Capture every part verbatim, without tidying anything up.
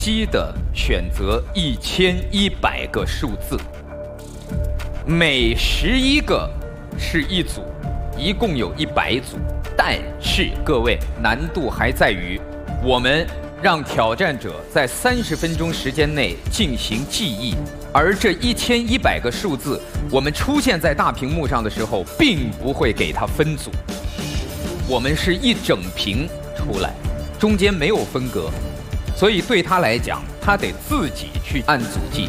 机的选择一千一百个数字，每十一个是一组，一共有一百组。但是各位，难度还在于我们让挑战者在三十分钟时间内进行记忆，而这一千一百个数字，我们出现在大屏幕上的时候，并不会给它分组，我们是一整屏出来，中间没有分隔。 所以对他来讲，他得自己去按组记。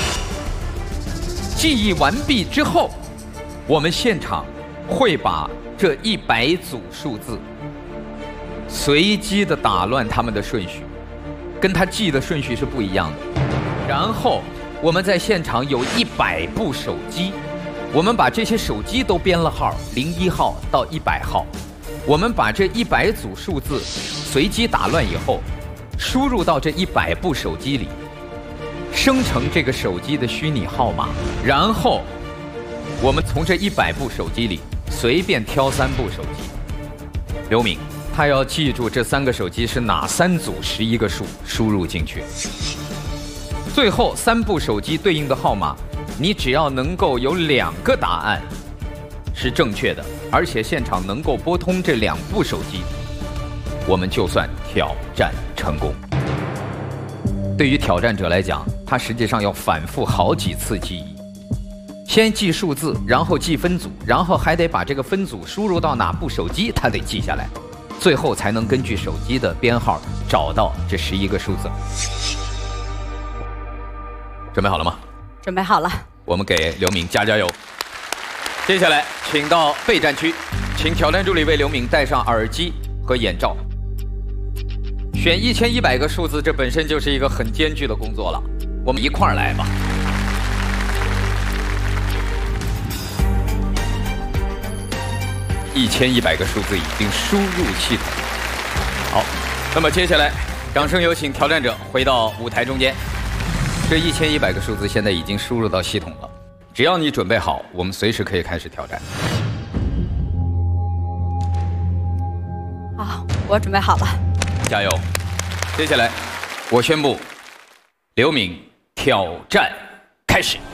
记忆完毕之后，我们现场会把这一百组数字随机的打乱他们的顺序，跟他记的顺序是不一样的。然后我们在现场有一百部手机，我们把这些手机都编了号，零一号到一百号。我们把这一百组数字随机打乱以后。 输入到这一百部手机里，生成这个手机的虚拟号码，然后我们从这一百部手机里随便挑三部手机。刘敏，他要记住这三个手机是哪三组十一个数，输入进去。最后三部手机对应的号码，你只要能够有两个答案是正确的，而且现场能够拨通这两部手机。 我们就算挑战成功。对于挑战者来讲，他实际上要反复好几次记忆，先记数字，然后记分组，然后还得把这个分组输入到哪部手机，他得记下来，最后才能根据手机的编号找到这十一个数字。准备好了吗？ 准备好了。 我们给刘敏加加油。接下来，请到备战区，请挑战助理为刘敏戴上耳机和眼罩。 选一千一百个数字，这本身就是一个很艰巨的工作了。我们一块儿来吧。一千一百个数字已经输入系统。好，那么接下来，掌声有请挑战者回到舞台中间。这一千一百个数字现在已经输入到系统了，只要你准备好，我们随时可以开始挑战。 好，我准备好了。 加油！接下来，我宣布，刘敏挑战开始。